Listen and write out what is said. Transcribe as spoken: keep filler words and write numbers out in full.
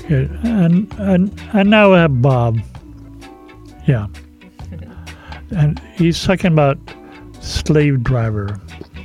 Good. And and and now we have Bob. Yeah. And he's talking about slave driver.